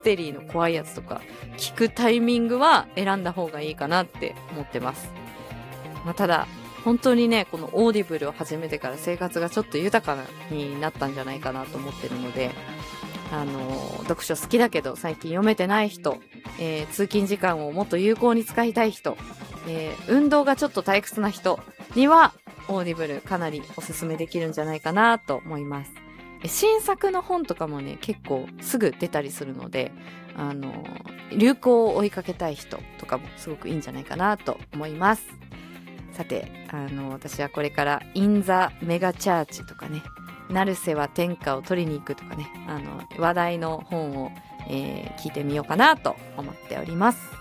テリーの怖いやつとか聞くタイミングは選んだ方がいいかなって思ってます。ただ本当にね、このオーディブルを始めてから生活がちょっと豊かになったんじゃないかなと思ってるので、読書好きだけど最近読めてない人、通勤時間をもっと有効に使いたい人、運動がちょっと退屈な人にはオーディブルかなりおすすめできるんじゃないかなと思います。新作の本とかもね、結構すぐ出たりするので、流行を追いかけたい人とかもすごくいいんじゃないかなと思います。さて、私はこれからインザメガチャーチとかね、成瀬は天下を取りに行くとかね、話題の本を、聞いてみようかなと思っております。